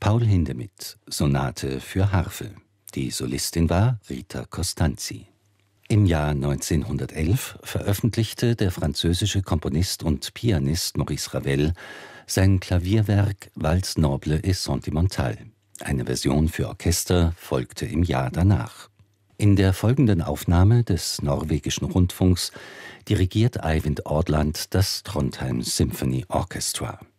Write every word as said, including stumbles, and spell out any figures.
Paul Hindemith, Sonate für Harfe. Die Solistin war Rita Costanzi. Im Jahr neunzehnhundertelf veröffentlichte der französische Komponist und Pianist Maurice Ravel sein Klavierwerk Valse noble et sentimentale. Eine Version für Orchester folgte im Jahr danach. In der folgenden Aufnahme des norwegischen Rundfunks dirigiert Eivind Odland das Trondheim Symphony Orchestra.